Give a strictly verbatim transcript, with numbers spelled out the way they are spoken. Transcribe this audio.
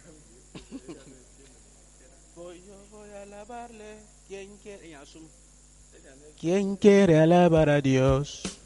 Voy, yo voy a alabarle. ¿Quién quiere? ¿Quién quiere alabar a Dios?